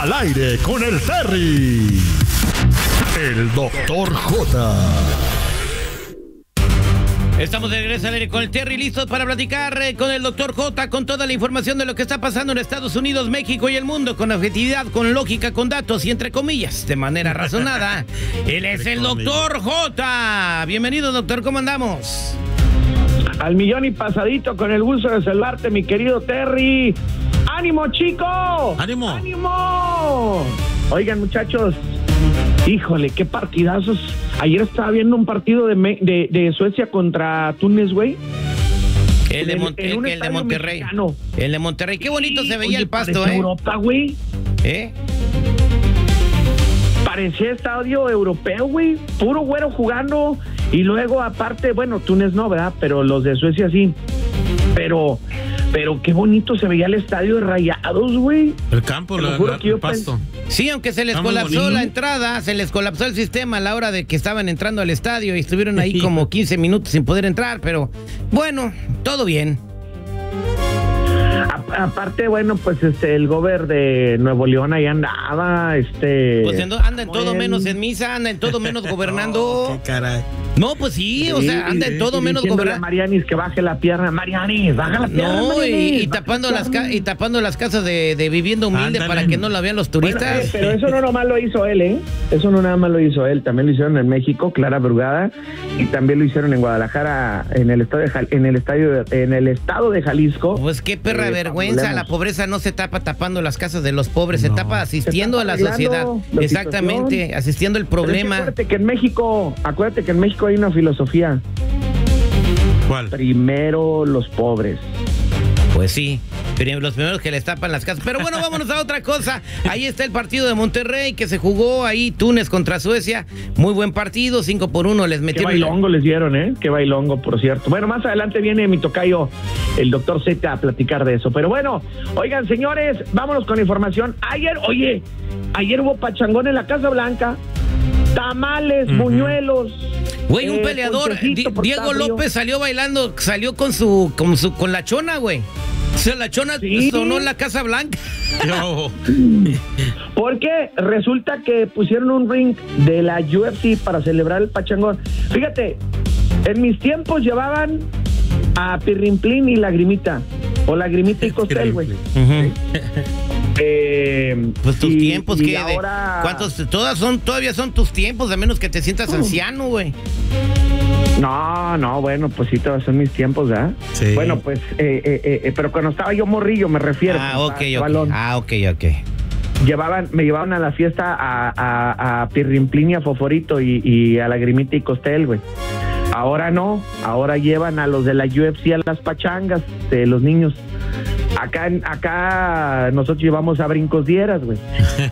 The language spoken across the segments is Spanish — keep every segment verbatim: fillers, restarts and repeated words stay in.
Al aire con el Terry. El doctor J. Estamos de regreso al aire con el Terry, listos para platicar eh, con el doctor J, con toda la información de lo que está pasando en Estados Unidos, México y el mundo, con objetividad, con lógica, con datos y entre comillas, de manera razonada. Él es el doctor J. Bienvenido, doctor, ¿cómo andamos? Al millón y pasadito, con el gusto de saludarte, mi querido Terry. ¡Ánimo, chico! ¡Ánimo! ¡Ánimo! Oigan, muchachos, híjole, qué partidazos. Ayer estaba viendo un partido de, de, de Suecia contra Túnez, güey. El de, Mon el, el de Monterrey. Mexicano. El de Monterrey. Qué bonito sí, se veía oye, el pasto, ¿eh? Europa, güey. ¿Eh? Parecía estadio europeo, güey. Puro güero jugando. Y luego, aparte, bueno, Túnez no, ¿verdad? Pero los de Suecia sí. Pero, pero qué bonito se veía el estadio de Rayados, güey. El campo, la, la, el pasto. Sí, aunque se les Estamos colapsó bonito. La entrada, se les colapsó el sistema a la hora de que estaban entrando al estadio y estuvieron ahí como quince minutos sin poder entrar, pero bueno, todo bien. A, aparte, bueno, pues este el gober de Nuevo León ahí andaba, este... Pues anda en todo menos en misa, anda en todo menos gobernando. Oh, qué caray. No, pues sí, sí, o sea, anda en todo menos gobernando. A Marianis que baje la pierna, Marianis, baja la pierna. No, Marianis, y, y tapando las ca y tapando las casas de, de vivienda humilde. Ándale. Para que no la vean los turistas. Bueno, eh, pero eso no nomás lo hizo él, ¿eh? Eso no nada más lo hizo él, también lo hicieron en México, Clara Brugada, y también lo hicieron en Guadalajara, en el estadio de Jal en el estadio de, en el estado de Jalisco. Pues qué perra eh, vergüenza, problemas. La pobreza no se tapa tapando las casas de los pobres, no. Se tapa asistiendo se a la sociedad. La Exactamente, situación. Asistiendo el problema. Es que acuérdate que en México, acuérdate que en México hay una filosofía. ¿Cuál? Primero los pobres. Pues sí, los primeros que les tapan las casas. Pero bueno, vámonos a otra cosa. Ahí está el partido de Monterrey que se jugó ahí, Túnez contra Suecia. Muy buen partido, cinco por uno les metieron. Qué bailongo les dieron, ¿eh? Qué bailongo, por cierto. Bueno, más adelante viene mi tocayo, el doctor Z, a platicar de eso. Pero bueno, oigan, señores, vámonos con información. Ayer, oye, ayer hubo pachangón en la Casa Blanca. Tamales, uh-huh. buñuelos. Güey, un eh, peleador, Di Diego López salió bailando, salió con su, con su, con la chona, güey. O sea, la chona ¿sí? sonó en la Casa Blanca. No. Porque resulta que pusieron un ring de la U F C para celebrar el pachangón. Fíjate, en mis tiempos llevaban a Pirrimplín y Lagrimita, o Lagrimita y Costel, güey. Uh-huh. Eh, pues tus y, tiempos, ¿qué? Ahora... ¿Cuántos? Todas son, todavía son tus tiempos, a menos que te sientas uh. anciano, güey. No, no, bueno, pues sí, todos son mis tiempos, ¿verdad? Sí. Bueno, pues, eh, eh, eh, pero cuando estaba yo morrillo, me refiero. Ah, ok, ok. Balón. Ah, ok, ok. Llevaban, me llevaban a la fiesta a, a, a Pirrimplín y a Foforito y, y a Lagrimita y Costel, güey. Ahora no, ahora llevan a los de la U F C a las pachangas de los niños. Acá, acá nosotros llevamos a Brincos Dieras, güey.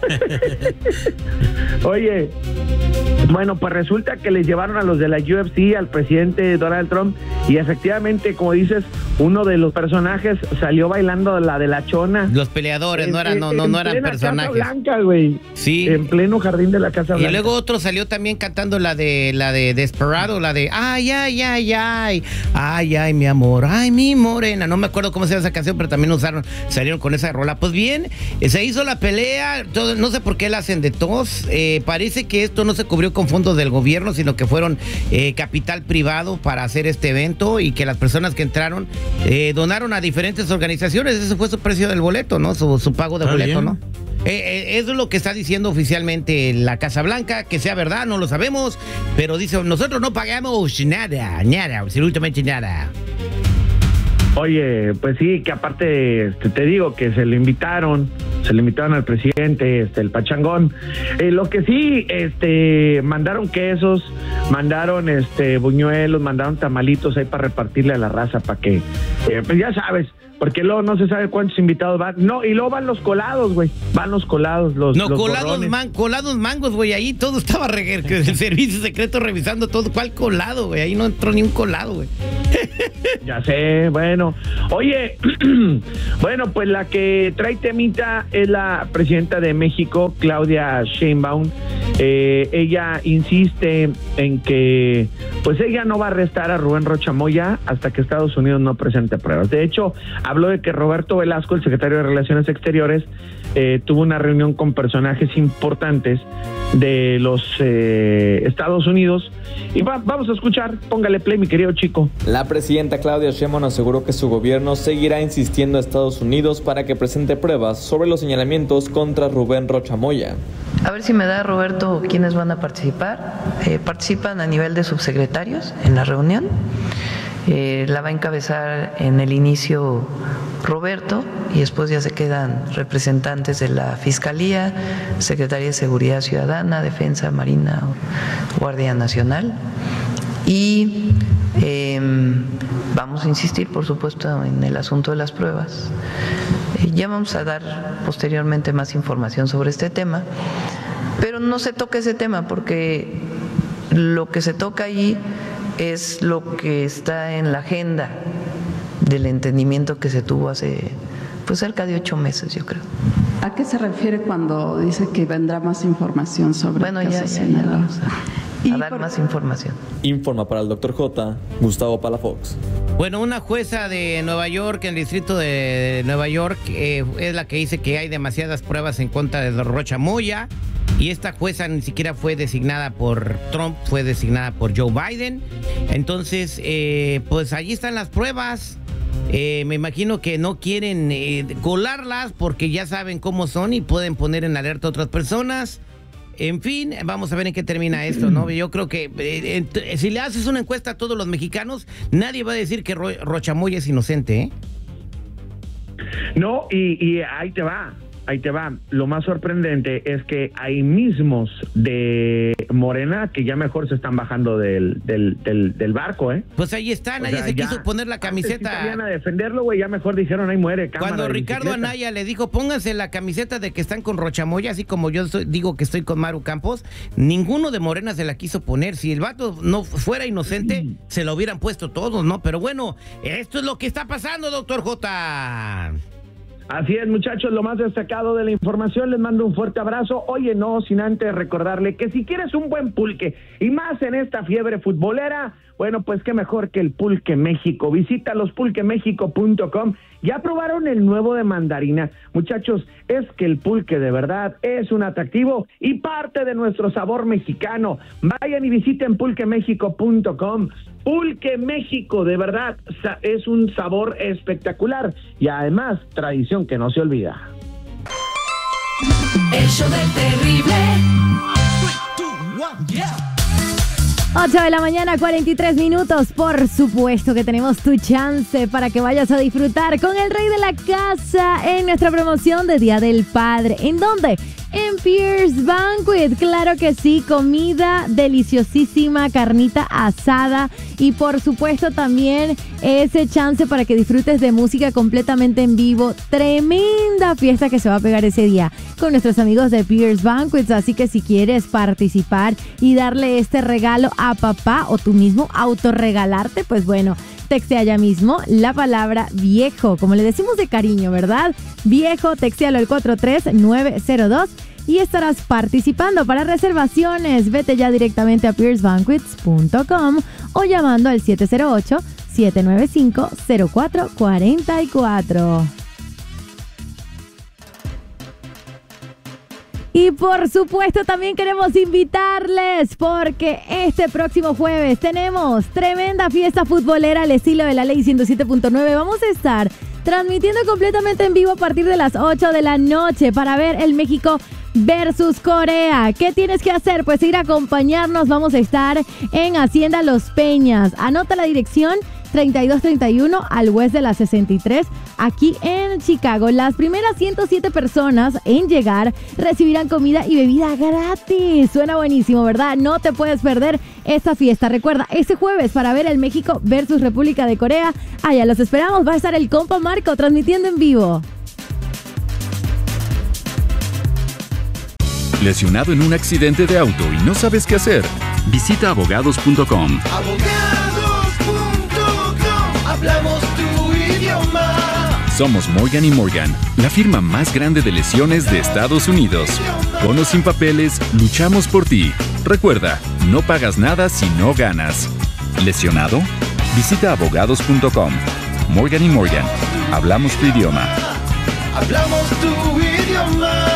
Oye, bueno, pues resulta que les llevaron a los de la U F C, al presidente Donald Trump, y efectivamente, como dices, uno de los personajes salió bailando la de la chona. Los peleadores, en, no eran, no, no, no eran personajes. Casa Blanca, güey. Sí. En pleno jardín de la Casa Blanca. Y luego otro salió también cantando la de la de Desperado, la de ay, ay, ay, ay, ay, ay, mi amor, ay, mi morena. No me acuerdo cómo se llama esa canción, pero también usaron, salieron con esa rola. Pues bien, se hizo la pelea, todo, no sé por qué la hacen de tos. Eh, parece que esto no se cubrió con fondos del gobierno, sino que fueron eh, capital privado para hacer este evento y que las personas que entraron eh, donaron a diferentes organizaciones. Ese fue su precio del boleto, ¿no? Su, su pago de ¿Está boleto, bien? ¿no? Eh, eh, eso es lo que está diciendo oficialmente la Casa Blanca, que sea verdad, no lo sabemos, pero dice, nosotros no pagamos nada, nada, absolutamente nada. Oye, pues sí, que aparte este, te digo que se le invitaron, se le invitaron al presidente, este, el pachangón. Eh, lo que sí, este, mandaron quesos, mandaron este buñuelos, mandaron tamalitos ahí para repartirle a la raza, para que, eh, pues ya sabes, porque luego no se sabe cuántos invitados van. No, y luego van los colados, güey. Van los colados, los No, los colados, man, colados mangos, güey. Ahí todo estaba re el servicio secreto revisando todo. ¿Cuál colado, güey? Ahí no entró ni un colado, güey. Ya sé, bueno. Oye, bueno, pues la que trae temita es la presidenta de México, Claudia Sheinbaum, Eh, ella insiste en que pues ella no va a arrestar a Rubén Rocha Moya hasta que Estados Unidos no presente pruebas. De hecho, habló de que Roberto Velasco, el secretario de Relaciones Exteriores, eh, tuvo una reunión con personajes importantes de los eh, Estados Unidos. Y va, vamos a escuchar, póngale play, mi querido chico. La presidenta Claudia Sheinbaum aseguró que su gobierno seguirá insistiendo a Estados Unidos para que presente pruebas sobre los señalamientos contra Rubén Rocha Moya. A ver si me da, Roberto, quiénes van a participar. Eh, participan a nivel de subsecretarios en la reunión. Eh, la va a encabezar en el inicio Roberto y después ya se quedan representantes de la Fiscalía, Secretaría de Seguridad Ciudadana, Defensa, Marina, Guardia Nacional. Y eh, vamos a insistir, por supuesto, en el asunto de las pruebas. Eh, ya vamos a dar posteriormente más información sobre este tema, pero no se toca ese tema porque lo que se toca ahí es lo que está en la agenda del entendimiento que se tuvo hace pues cerca de ocho meses, yo creo. ¿A qué se refiere cuando dice que vendrá más información sobre bueno, el ya, caso ya, ya vamos a, a dar por... más información. Informa para el doctor J, Gustavo Palafox. Bueno, una jueza de Nueva York, en el distrito de Nueva York, eh, es la que dice que hay demasiadas pruebas en contra de Rocha Moya. Y esta jueza ni siquiera fue designada por Trump, fue designada por Joe Biden. Entonces, eh, pues allí están las pruebas. Eh, me imagino que no quieren eh, colarlas porque ya saben cómo son y pueden poner en alerta a otras personas. En fin, vamos a ver en qué termina esto, ¿no? Yo creo que eh, eh, si le haces una encuesta a todos los mexicanos, nadie va a decir que Ro- Rocha Moya es inocente, ¿eh? No, y, y ahí te va. Ahí te va. Lo más sorprendente es que hay mismos de Morena que ya mejor se están bajando del, del, del, del barco, ¿eh? Pues ahí está, nadie o sea, se quiso poner la camiseta. Antes sí salían a defenderlo, güey, ya mejor dijeron, ahí muere. Cuando Ricardo Anaya le dijo, pónganse la camiseta de que están con Rocha Moya, así como yo soy, digo que estoy con Maru Campos, ninguno de Morena se la quiso poner. Si el vato no fuera inocente, sí, se lo hubieran puesto todos, ¿no? Pero bueno, esto es lo que está pasando, doctor J. Así es, muchachos, lo más destacado de la información. Les mando un fuerte abrazo. Oye, no, sin antes recordarle que si quieres un buen pulque, y más en esta fiebre futbolera, bueno, pues qué mejor que el Pulque México. Visita los pulque méxico punto com. ¿Ya probaron el nuevo de mandarina? Muchachos, es que el pulque de verdad es un atractivo y parte de nuestro sabor mexicano. Vayan y visiten pulque méxico punto com. Pulque México, de verdad, es un sabor espectacular y además tradición que no se olvida. El show del terrible. ocho de la mañana, cuarenta y tres minutos. Por supuesto que tenemos tu chance para que vayas a disfrutar con el rey de la casa en nuestra promoción de Día del Padre. ¿En dónde? En Pierce Banquet, claro que sí, comida deliciosísima, carnita asada y por supuesto también ese chance para que disfrutes de música completamente en vivo. Tremenda fiesta que se va a pegar ese día con nuestros amigos de Pierce Banquets, así que si quieres participar y darle este regalo a papá o tú mismo autorregalarte, pues bueno, textea ya mismo la palabra viejo, como le decimos de cariño, ¿verdad? Viejo, textéalo al cuatro tres nueve cero dos y estarás participando. Para reservaciones, vete ya directamente a pierce banquets punto com o llamando al siete cero ocho, siete nueve cinco, cero cuatro cuatro cuatro. Y por supuesto también queremos invitarles porque este próximo jueves tenemos tremenda fiesta futbolera al estilo de la Ley ciento siete punto nueve. Vamos a estar transmitiendo completamente en vivo a partir de las ocho de la noche para ver el México versus Corea. ¿Qué tienes que hacer? Pues ir a acompañarnos. Vamos a estar en Hacienda Los Peñas. Anota la dirección: treinta y dos treinta y uno al West de la sesenta y tres, aquí en Chicago. Las primeras ciento siete personas en llegar recibirán comida y bebida gratis. Suena buenísimo, ¿verdad? No te puedes perder esta fiesta. Recuerda, este jueves para ver el México versus República de Corea. Allá los esperamos. Va a estar el compa Marco transmitiendo en vivo. ¿Lesionado en un accidente de auto y no sabes qué hacer? Visita abogados punto com. Abogados punto com. Hablamos tu idioma. Somos Morgan y Morgan, la firma más grande de lesiones de Estados Unidos. Con o sin papeles, luchamos por ti. Recuerda, no pagas nada si no ganas. ¿Lesionado? Visita abogados punto com. Morgan y Morgan. Hablamos tu idioma. Hablamos tu idioma.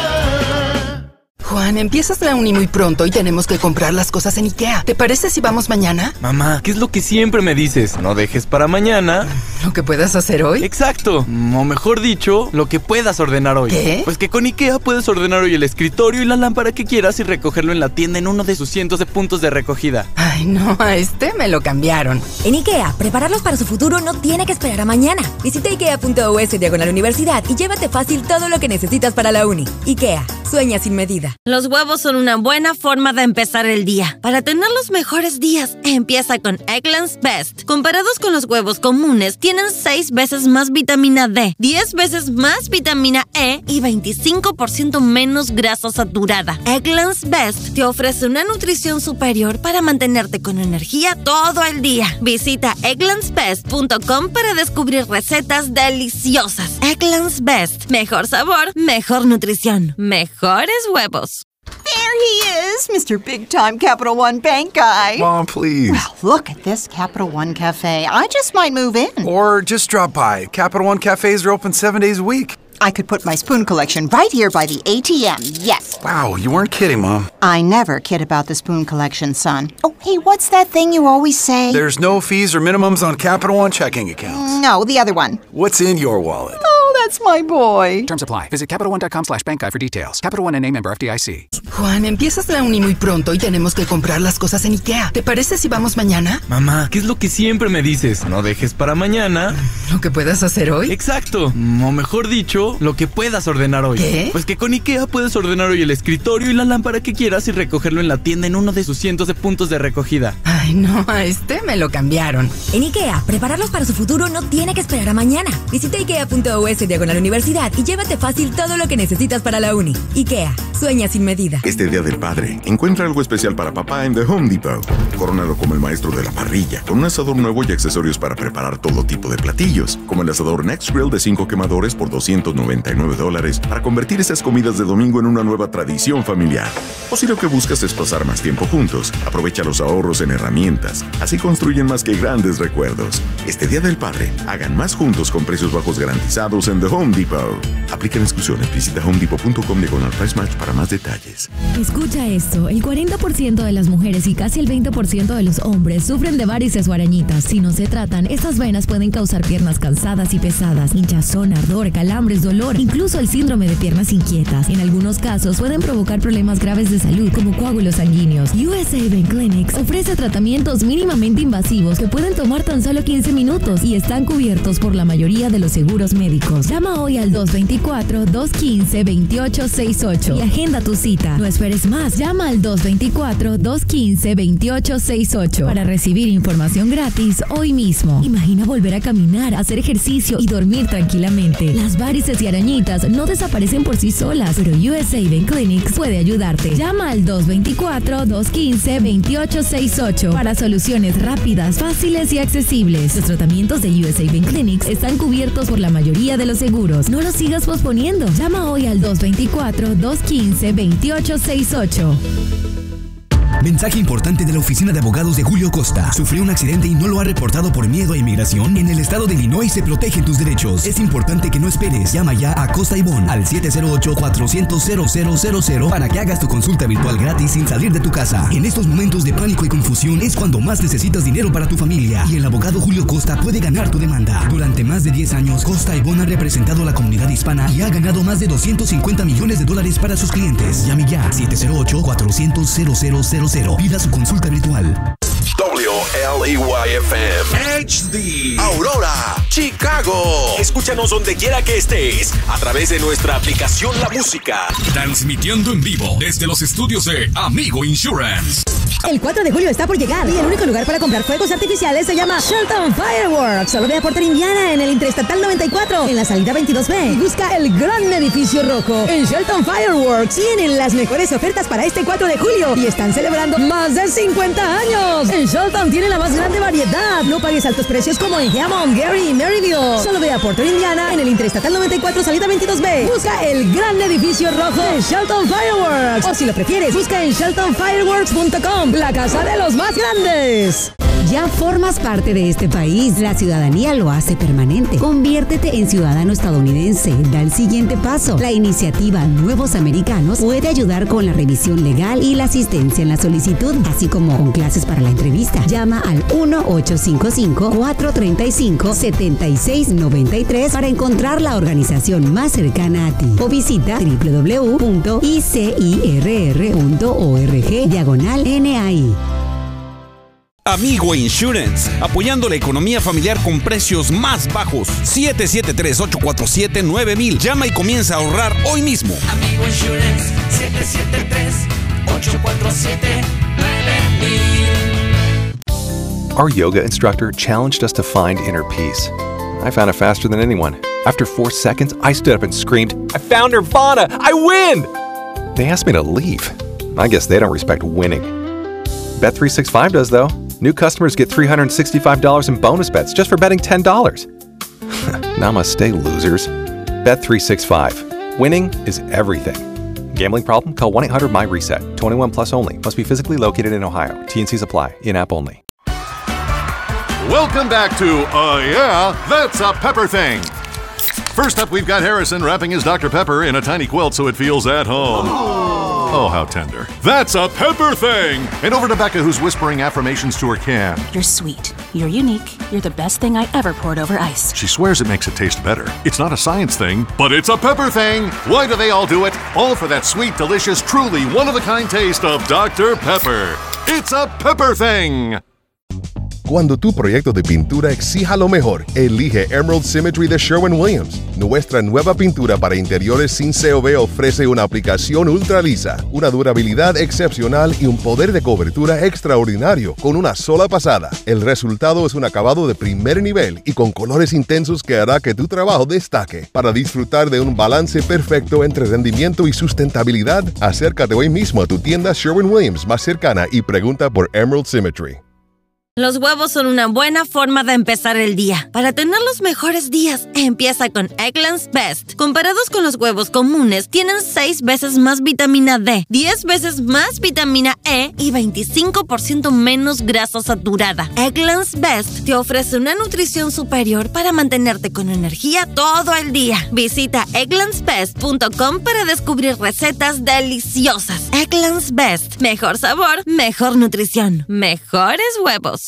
Juan, empiezas la uni muy pronto y tenemos que comprar las cosas en IKEA. ¿Te parece si vamos mañana? Mamá, ¿qué es lo que siempre me dices? No dejes para mañana ¿lo que puedas hacer hoy? Exacto, o mejor dicho, lo que puedas ordenar hoy. ¿Qué? Pues que con IKEA puedes ordenar hoy el escritorio y la lámpara que quieras y recogerlo en la tienda en uno de sus cientos de puntos de recogida. Ay, no, a este me lo cambiaron. En IKEA, prepararlos para su futuro no tiene que esperar a mañana. Visita ikea punto us diagonal universidad y llévate fácil todo lo que necesitas para la uni. IKEA, sueña sin medida. Los huevos son una buena forma de empezar el día. Para tener los mejores días, empieza con Eggland's Best. Comparados con los huevos comunes, tienen seis veces más vitamina D, diez veces más vitamina E y veinticinco por ciento menos grasa saturada. Eggland's Best te ofrece una nutrición superior para mantenerte con energía todo el día. Visita egglands best punto com para descubrir recetas deliciosas. Eggland's Best. Mejor sabor, mejor nutrición, mejores huevos. There he is, Mister Big Time Capital One Bank guy. Mom, please. Well, look at this Capital One Cafe. I just might move in. Or just drop by. Capital One cafes are open seven days a week. I could put my spoon collection right here by the A T M, yes. Wow, you weren't kidding, Mom. I never kid about the spoon collection, son. Oh, hey, what's that thing you always say? There's no fees or minimums on Capital One checking accounts. No, the other one. What's in your wallet? Oh, that's my boy. Terms apply. Visit Capital One dot com slash bank guide for details. Capital One N A member F D I C. Juan, empiezas la uni muy pronto y tenemos que comprar las cosas en IKEA. ¿Te parece si vamos mañana? Mamá, ¿qué es lo que siempre me dices? No dejes para mañana ¿lo que puedas hacer hoy? Exacto, o mejor dicho, lo que puedas ordenar hoy. ¿Qué? Pues que con IKEA puedes ordenar hoy el escritorio y la lámpara que quieras y recogerlo en la tienda en uno de sus cientos de puntos de recogida. Ay, no, a este me lo cambiaron. En IKEA, prepararlos para su futuro no tiene que esperar a mañana. Visita ikea punto us diagonal universidad y llévate fácil todo lo que necesitas para la uni. IKEA, sueña sin medida. Este Día del Padre, encuentra algo especial para papá en The Home Depot. Corónalo como el maestro de la parrilla, con un asador nuevo y accesorios para preparar todo tipo de platillos, como el asador Next Grill de cinco quemadores por doscientos noventa y nueve dólares, para convertir esas comidas de domingo en una nueva tradición familiar. O si lo que buscas es pasar más tiempo juntos, aprovecha los ahorros en herramientas. Así construyen más que grandes recuerdos. Este Día del Padre, hagan más juntos con precios bajos garantizados en The Home Depot. Aplican exclusiones. Visita home depot punto com diagonal price match para más detalles. Escucha esto, el cuarenta por ciento de las mujeres y casi el veinte por ciento de los hombres sufren de varices o arañitas. Si no se tratan, estas venas pueden causar piernas cansadas y pesadas, hinchazón, ardor, calambres, dolor, incluso el síndrome de piernas inquietas. En algunos casos pueden provocar problemas graves de salud como coágulos sanguíneos. U S A Vein Clinics ofrece tratamientos mínimamente invasivos que pueden tomar tan solo quince minutos y están cubiertos por la mayoría de los seguros médicos. Llama hoy al dos veinticuatro, dos quince, veintiocho sesenta y ocho y agenda tu cita. No esperes más, llama al dos veinticuatro, dos quince, veintiocho sesenta y ocho para recibir información gratis hoy mismo. Imagina volver a caminar, hacer ejercicio y dormir tranquilamente. Las varices y arañitas no desaparecen por sí solas, pero U S A Vein Clinics puede ayudarte. Llama al dos veinticuatro, dos quince, veintiocho sesenta y ocho para soluciones rápidas, fáciles y accesibles. Los tratamientos de U S A Vein Clinics están cubiertos por la mayoría de los seguros. No los sigas posponiendo. Llama hoy al dos veinticuatro, dos quince, veintiocho sesenta y ocho. Mensaje importante de la oficina de abogados de Julio Costa. Sufrió un accidente y no lo ha reportado por miedo a inmigración. En el estado de Illinois se protegen tus derechos. Es importante que no esperes. Llama ya a Costa y Bon al siete cero ocho, cuatro cero cero, cero cero cero para que hagas tu consulta virtual gratis sin salir de tu casa. En estos momentos de pánico y confusión es cuando más necesitas dinero para tu familia. Y el abogado Julio Costa puede ganar tu demanda. Durante más de diez años, Costa y Bon ha representado a la comunidad hispana y ha ganado más de doscientos cincuenta millones de dólares para sus clientes. Llame ya siete cero ocho, cuatro cero cero, cero cero cero. Pida su consulta virtual. W L E Y F M H D Aurora, Chicago. Escúchanos donde quiera que estés a través de nuestra aplicación La Música. Transmitiendo en vivo desde los estudios de Amigo Insurance. El cuatro de julio está por llegar y el único lugar para comprar fuegos artificiales se llama Shelton Fireworks. Solo ve a Porter, Indiana, en el Interestatal noventa y cuatro, en la salida veintidós B. Y busca el gran edificio rojo. En Shelton Fireworks tienen las mejores ofertas para este cuatro de julio y están celebrando más de cincuenta años. En Shelton tienen la más más grande variedad. No pagues altos precios como en Hammond, Gary y Maryville. Solo ve a Porter, Indiana, en el Interestatal noventa y cuatro, salida veintidós B. Busca el gran edificio rojo de Shelton Fireworks. O si lo prefieres, busca en shelton fireworks punto com, la casa de los más grandes. Ya formas parte de este país. La ciudadanía lo hace permanente. Conviértete en ciudadano estadounidense. Da el siguiente paso. La iniciativa Nuevos Americanos puede ayudar con la revisión legal y la asistencia en la solicitud, así como con clases para la entrevista. Llama al uno ocho cinco cinco, cuatro tres cinco, siete seis nueve tres para encontrar la organización más cercana a ti. O visita doble u doble u doble u punto i c i r r punto org diagonal N A I. Amigo Insurance, apoyando la economía familiar con precios más bajos. siete siete tres, ocho cuatro siete, nueve mil. Llama y comienza a ahorrar hoy mismo. Amigo Insurance, siete siete tres, ocho cuatro siete, nueve mil. Our yoga instructor challenged us to find inner peace. I found it faster than anyone. After four seconds, I stood up and screamed, "I found Nirvana! I win!" They asked me to leave. I guess they don't respect winning. Bet three sixty-five does, though. New customers get three hundred sixty-five dollars in bonus bets just for betting ten dollars. Namaste, losers. Bet three sixty-five. Winning is everything. Gambling problem? Call one eight hundred my reset. twenty-one plus only. Must be physically located in Ohio. T and Cs apply. In-app only. Welcome back to Uh Yeah, That's a Pepper Thing. First up, we've got Harrison wrapping his Doctor Pepper in a tiny quilt so it feels at home. Oh, how tender. That's a Pepper Thing! And over to Becca, who's whispering affirmations to her can. You're sweet. You're unique. You're the best thing I ever poured over ice. She swears it makes it taste better. It's not a science thing, but it's a pepper thing. Why do they all do it? All for that sweet, delicious, truly one-of-a-kind taste of Doctor Pepper. It's a Pepper Thing! Cuando tu proyecto de pintura exija lo mejor, elige Emerald Symmetry de Sherwin-Williams. Nuestra nueva pintura para interiores sin C O V ofrece una aplicación ultra lisa, una durabilidad excepcional y un poder de cobertura extraordinario con una sola pasada. El resultado es un acabado de primer nivel y con colores intensos que hará que tu trabajo destaque. Para disfrutar de un balance perfecto entre rendimiento y sustentabilidad, acércate hoy mismo a tu tienda Sherwin-Williams más cercana y pregunta por Emerald Symmetry. Los huevos son una buena forma de empezar el día. Para tener los mejores días, empieza con Eggland's Best. Comparados con los huevos comunes, tienen seis veces más vitamina D, diez veces más vitamina E y veinticinco por ciento menos grasa saturada. Eggland's Best te ofrece una nutrición superior para mantenerte con energía todo el día. Visita egglands best punto com para descubrir recetas deliciosas. Eggland's Best. Mejor sabor, mejor nutrición, mejores huevos.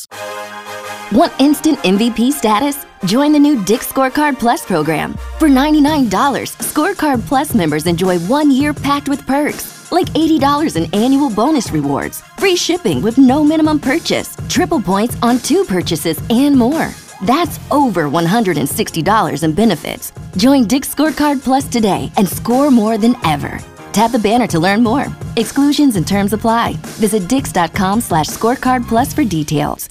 Want instant M V P status? Join the new Dick's Scorecard Plus program. For ninety-nine dollars, Scorecard Plus members enjoy one year packed with perks, like eighty dollars in annual bonus rewards, free shipping with no minimum purchase, triple points on two purchases, and more. That's over one hundred sixty dollars in benefits. Join Dick's Scorecard Plus today and score more than ever. Tap the banner to learn more. Exclusions and terms apply. Visit dix.com slash scorecard plus for details.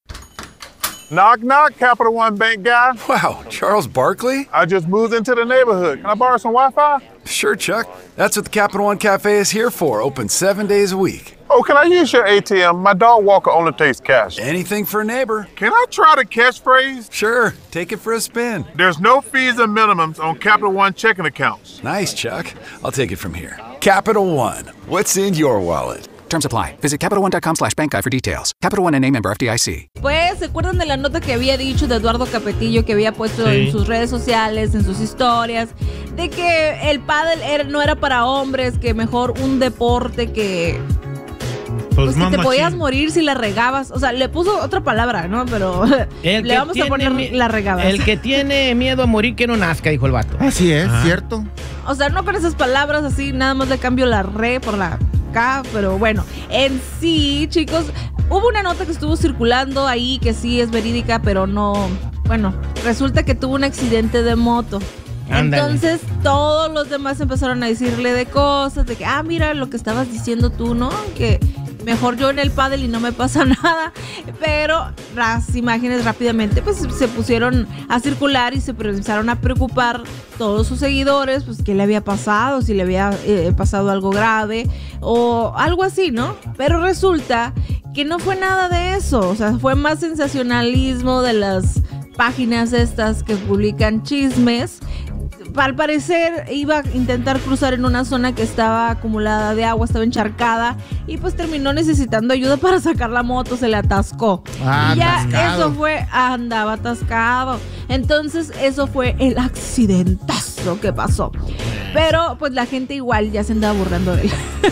Knock, knock, Capital One Bank guy. Wow, Charles Barkley? I just moved into the neighborhood. Can I borrow some Wi-Fi? Sure, Chuck. That's what the Capital One Cafe is here for. Open seven days a week. Oh, can I use your A T M? My dog walker only takes cash. Anything for a neighbor. Can I try the catchphrase? Sure, take it for a spin. There's no fees and minimums on Capital One checking accounts. Nice, Chuck. I'll take it from here. Capital One. What's in your wallet? Terms apply. Visit CapitalOne.com slash bank guide for details. Capital One N A member F D I C. Pues, ¿se acuerdan de la nota que había dicho de Eduardo Capetillo que había puesto sí. en sus redes sociales, en sus historias, de que el pádel era, no era para hombres, que mejor un deporte que... Pues, pues que te podías morir si la regabas. O sea, le puso otra palabra, ¿no? Pero el le vamos a poner mi- la regabas. El que tiene miedo a morir que no nazca, dijo el vato. Así es, Ajá. ¿cierto? O sea, no con esas palabras así, nada más le cambio la re por la K, pero bueno, en sí, chicos, hubo una nota que estuvo circulando ahí que sí es verídica, pero no, bueno, resulta que tuvo un accidente de moto. Ándale. Entonces todos los demás empezaron a decirle de cosas, de que, ah, mira lo que estabas diciendo tú, ¿no? Que mejor yo en el pádel y no me pasa nada. Pero las imágenes rápidamente pues se pusieron a circular y se empezaron a preocupar todos sus seguidores, pues qué le había pasado, si le había eh, pasado algo grave o algo así, ¿no? Pero resulta que no fue nada de eso, o sea, fue más sensacionalismo de las páginas estas que publican chismes. Al parecer iba a intentar cruzar en una zona que estaba acumulada de agua, estaba encharcada y pues terminó necesitando ayuda para sacar la moto, se le atascó. Ah, y ya atascado. eso fue, andaba atascado. Entonces eso fue el accidentazo que pasó. Pero pues la gente igual ya se andaba burlando de él.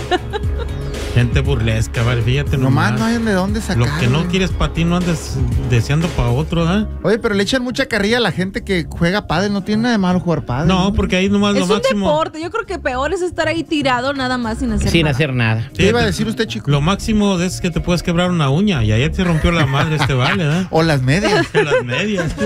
Gente burlesca, vale, fíjate Nomás nomás. no hay de dónde sacar. Lo que no quieres para ti no andes deseando para otro, ¿eh? Oye, pero le echan mucha carrilla a la gente que juega pádel. No tiene nada de malo jugar pádel. No, porque ahí nomás Es lo un máximo. deporte, yo creo que peor es estar ahí tirado nada más sin hacer Sin nada. hacer nada. ¿Qué iba a decir usted, chico? Lo máximo es que te puedes quebrar una uña y ayer te rompió la madre este vale, ¿eh? O las medias. O las medias.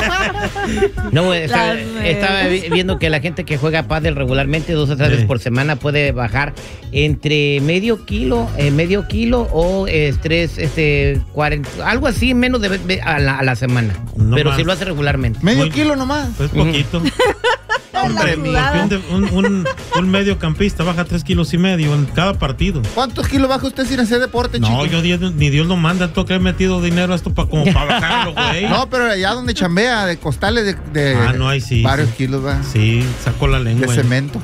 No, güey, estaba, Las estaba vi- viendo que la gente que juega pádel regularmente dos o tres Sí. veces por semana puede bajar entre medio kilo, eh, medio kilo o eh, tres, este, cuarenta, algo así, menos de, de- a, la, a la semana. No Pero más. si lo hace regularmente. Medio Muy- kilo nomás. Es poquito. Hombre, La sudada. porque un, un, un, un mediocampista baja tres kilos y medio en cada partido. ¿Cuántos kilos baja usted sin hacer deporte, chico? No, yo Dios- ni Dios lo manda, tú que he metido dinero a esto para como para bajarlo, güey. No, pero allá donde chambea, de costales de, de Ah, no, ahí sí. varios sí. kilos, va. Sí, sacó la De lengua. cemento.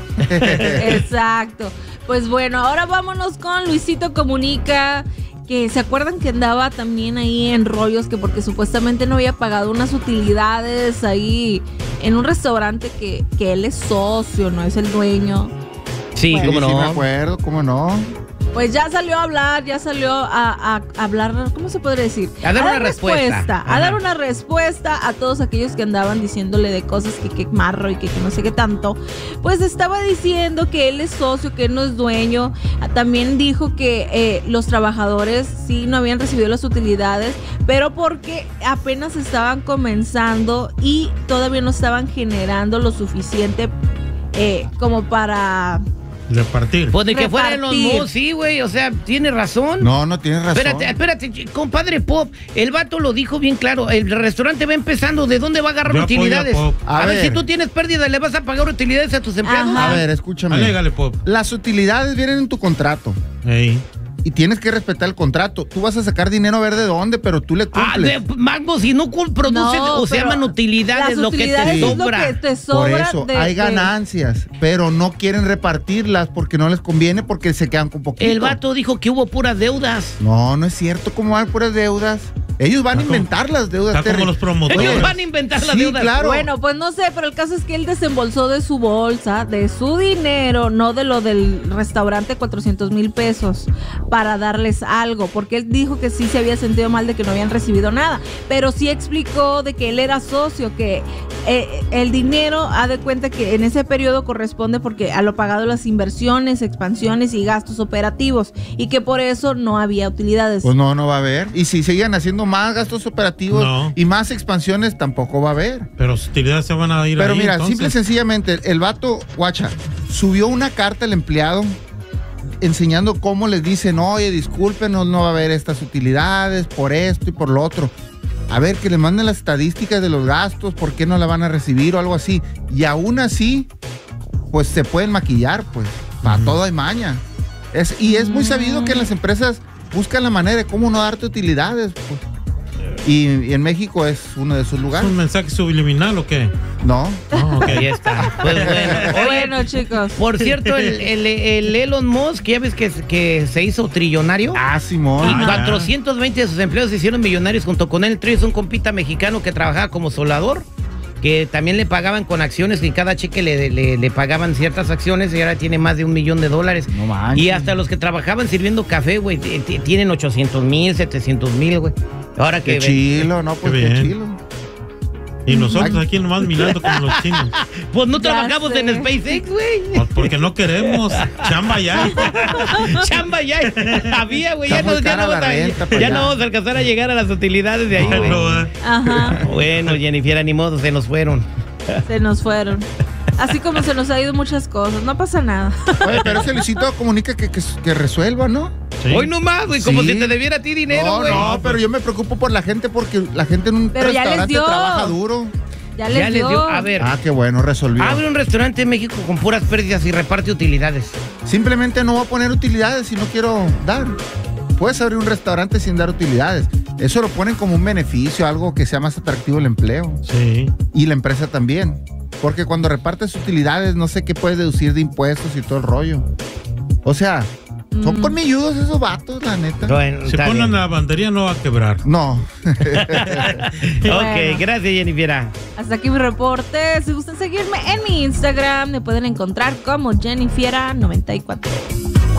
Exacto. Pues bueno, ahora vámonos con Luisito Comunica, que se acuerdan que andaba también ahí en rollos, que porque supuestamente no había pagado unas utilidades ahí en un restaurante que, que él es socio, no es el dueño. Sí, Bueno. cómo Sí, me no. acuerdo, cómo no. Pues ya salió a hablar, ya salió a, a hablar, ¿cómo se podría decir? A dar una respuesta. A dar Ajá. una respuesta a todos aquellos que andaban diciéndole de cosas que que marro y que, que no sé qué tanto. Pues estaba diciendo que él es socio, que él no es dueño. Ah, También dijo que eh, los trabajadores sí no habían recibido las utilidades, pero porque apenas estaban comenzando y todavía no estaban generando lo suficiente eh, como para... Repartir. Pues de que fuera Elon Repartir. Musk, sí, güey, o sea, tiene razón. No, no tienes razón. Espérate, espérate, ch- compadre Pop, el vato lo dijo bien claro, el restaurante va empezando, ¿de dónde va a agarrar Yo apoyo a utilidades? Pop. A, A ver, ver. si tú tienes pérdida, ¿le vas a pagar utilidades a tus empleados? Ajá. A ver, escúchame. Alégale, Pop. Las utilidades vienen en tu contrato. Ey. Y tienes que respetar el contrato. Tú vas a sacar dinero a ver de dónde, pero tú le Ah, cumples. de, Mango, si no cul- produces No, o se pero llaman utilidades, las lo que utilidades te es lo sobra. que te Por sobra eso, de- hay de- ganancias, pero no quieren repartirlas porque no les conviene, porque se quedan con poquito. El vato dijo que hubo puras deudas. No, no es cierto. ¿Cómo hay puras deudas? Ellos van a Está como- inventar las deudas. Está como Terry. los promotores. Ellos van a inventar las Sí, deudas. claro. Bueno, pues no sé, pero el caso es que él desembolsó de su bolsa, de su dinero, no de lo del restaurante, cuatrocientos mil pesos, para darles algo, porque él dijo que sí se había sentido mal de que no habían recibido nada, pero sí explicó de que él era socio, que eh, el dinero, ha de cuenta que en ese periodo corresponde porque a lo pagado las inversiones, expansiones y gastos operativos, y que por eso no había utilidades. Pues no, no va a haber. Y si siguen haciendo más gastos operativos No. y más expansiones, tampoco va a haber. Pero sus utilidades se van a ir Pero ahí, mira, entonces. simple y sencillamente, el vato, guacha, subió una carta al empleado enseñando cómo les dicen, oye, discúlpenos, no va a haber estas utilidades por esto y por lo otro. A ver, que les manden las estadísticas de los gastos, por qué no la van a recibir o algo así. Y aún así, pues se pueden maquillar, pues. Para todo hay maña. Es, y es muy sabido que las empresas buscan la manera de cómo no darte utilidades, pues. Y, y en México es uno de esos ¿Es lugares. un mensaje subliminal o qué? No. Ah, ok. Ahí está. Pues bueno. Oye, Bueno, chicos. por cierto, el, el- el Elon Musk, ya ves que, que se hizo trillonario. Ah, Simón. Y Ah, ya. cuatrocientos veinte de sus empleados se hicieron millonarios junto con él. El trío es un compita mexicano que trabajaba como soldador, que también le pagaban con acciones y cada cheque le, le- le pagaban ciertas acciones y ahora tiene más de un millón de dólares. No manches. Y hasta los que trabajaban sirviendo café, güey, t- t- tienen ochocientos mil, setecientos mil, güey. Ahora que... Qué chilo, ¿no? Pues Qué qué, bien. chilo. Y nosotros aquí nomás mirando como los chinos. Pues no Ya trabajamos sé. en SpaceX, güey. Pues porque no queremos. Chamba ya. Chamba ya había, güey. Ya, Está no, muy ya, cara no la vamos a, renta, pues ya ya. no vamos a alcanzar a llegar a las utilidades de ahí, güey. No, eh. Ajá, Bueno, Jennifer, ni modo, se nos fueron. se nos fueron. Así como se nos ha ido muchas cosas, no pasa nada. Oye, pero ese Luisito comunica que, que, que resuelva, ¿no? Sí. Hoy nomás, güey, como Sí. si te debiera a ti dinero, No, güey. no, pero yo me preocupo por la gente porque la gente en un Pero ya les restaurante dio. trabaja duro. Ya les Ya les dio. dio. A ver, Ah, qué bueno, resolvió. abre un restaurante en México con puras pérdidas y reparte utilidades. Simplemente no voy a poner utilidades si no quiero dar. puedes abrir un restaurante sin dar utilidades. Eso lo ponen como un beneficio, algo que sea más atractivo el empleo. Sí. Y la empresa también. Porque cuando repartes utilidades, no sé qué puedes deducir de impuestos y todo el rollo. O sea, son colmilludos esos vatos, la neta. Bueno, Se está ponen bien. la bandería, no va a quebrar. No. Ok, gracias, Jennifer. Hasta aquí mi reporte. Si gustan seguirme en mi Instagram, me pueden encontrar como Jennifiera noventa y cuatro.